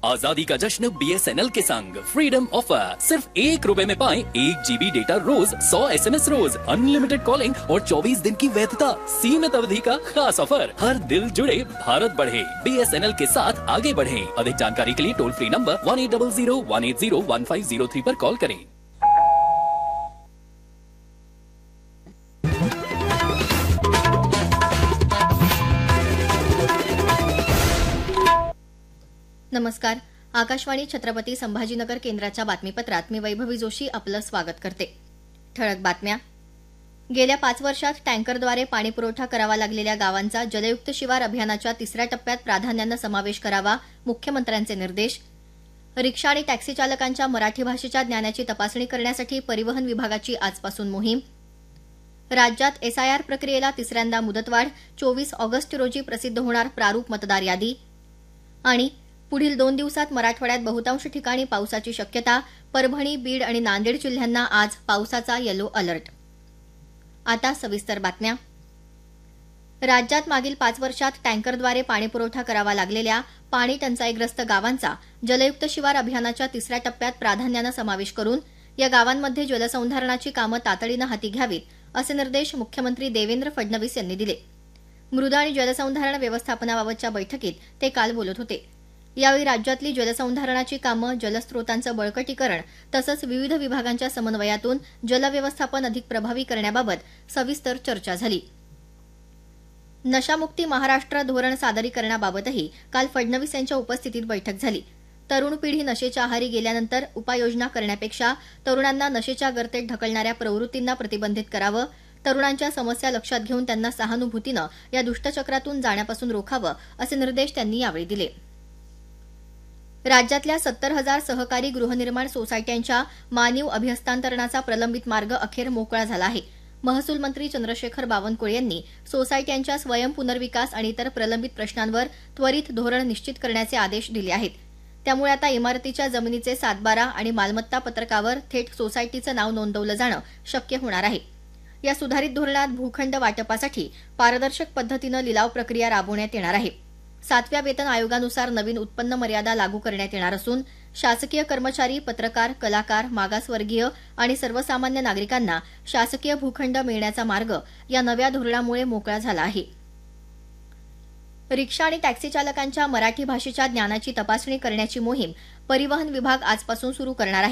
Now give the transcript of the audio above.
आजादी का जश्न BSNL के संग फ्रीडम ऑफर सिर्फ ₹1 में पाएं 1 GB डेटा रोज, 100 SMS रोज, अनलिमिटेड कॉलिंग और 24 दिन की वैधता। सीमित अवधि का खास ऑफर। हर दिल जुड़े भारत बढ़े। BSNL के साथ आगे बढ़े। अधिक जानकारी के लिए टोल फ्री नंबर 1800-180-1503 पर कॉल करें। नमस्कार. आकाशवाणी छत्रपती संभाजीनगर केंद्राच्या बातमीपत्रात मी वैभवी जोशी आपलं स्वागत करते. ठळक बातम्या. गेल्या 5 वर्षात टँकरद्वारे पाणीपुरवठा करावा लागलेल्या गावांचा जलयुक्त शिवार अभियानाच्या 3ऱ्या टप्प्यात प्राधान्यानं समावेश करावा, मुख्यमंत्र्यांचे निर्देश. रिक्षा आणि टॅक्सी चालकांच्या मराठी भाषेच्या ज्ञानाची तपासणी करण्यासाठी परिवहन विभागाची आजपासून मोहीम. राज्यात SIR प्रक्रियेला 3ऱ्यांदा मुदतवाढ, 24 ऑगस्ट रोजी प्रसिद्ध होणार प्रारूप मतदार यादी. आणि पुढील 2 दिवसात मराठवाड्यात बहुतांश ठिकाणी पावसाची शक्यता. परभणी, बीड आणि नांदेड जिल्ह्यांना आज पावसाचा येलो अलर्ट. आता सविस्तर बातम्या. राज्यात मागील 5 वर्षात टँकरद्वारे पाणीपुरवठा करावा लागलेल्या पाणी टंचाईग्रस्त गावांचा जलयुक्त शिवार अभियानाच्या 3ऱ्या टप्प्यात प्राधान्यानं समावेश करून या गावांमध्ये जलसंधारणाची कामं तातडीनं हाती घ्यावीत, असे निर्देश मुख्यमंत्री देवेंद्र फडणवीस यांनी दिले. मृदा आणि जलसंधारण व्यवस्थापनाबाबतच्या बैठकीत ते काल बोलत होते. यावेळी राज्यातली जलसंधारणाची कामं, जलस्रोतांचं बळकटीकरण तसंच विविध विभागांच्या समन्वयातून जलव्यवस्थापन अधिक प्रभावी करण्याबाबत सविस्तर चर्चा झाली. नशामुक्ती महाराष्ट्र धोरण सादरीकरणाबाबतही काल फडणवीस यांच्या उपस्थितीत बैठक झाली. तरुण पिढी नशेच्या आहारी गेल्यानंतर उपाययोजना करण्यापेक्षा तरुणांना नशेच्या गर्तेत ढकलणाऱ्या प्रवृत्तींना प्रतिबंधित करावं, तरुणांच्या समस्या लक्षात घेऊन त्यांना सहानुभूतीनं या दुष्टचक्रातून जाण्यापासून रोखावं, असे निर्देश त्यांनी यावेळी दिले. राज्यातल्या 70,000 सहकारी गृहनिर्माण सोसायट्यांच्या मानीव अभिहस्तांतरणाचा प्रलंबित मार्ग अखेर मोकळा झाला आहे. महसूल मंत्री चंद्रशेखर बावनकुळे यांनी सोसायट्यांच्या स्वयं पुनर्विकास आणि इतर प्रलंबित प्रश्नांवर त्वरित धोरण निश्चित करण्याचे आदेश दिले आहेत. त्यामुळे आता इमारतीच्या जमिनीचे 7/12 आणि मालमत्ता पत्रकावर थेट सोसायटीचं नाव नोंदवलं जाणं शक्य होणार आहे. या सुधारित धोरणात भूखंड वाटपासाठी पारदर्शक पद्धतीनं लिलाव प्रक्रिया राबवण्यात येणार आहे. 7व्या वेतन आयोगानुसार नवीन उत्पन्न मर्यादा लागू करण्यात येणार असून शासकीय कर्मचारी, पत्रकार, कलाकार, मागासवर्गीय आणि सर्वसामान्य नागरिकांना शासकीय भूखंड मिळण्याचा मार्ग या नव्या धोरणामुळे मोकळा झाला आहे. रिक्षा आणि टॅक्सी चालकांच्या मराठी भाषेच्या ज्ञानाची तपासणी करण्याची मोहीम परिवहन विभाग आजपासून सुरू करणार आहे.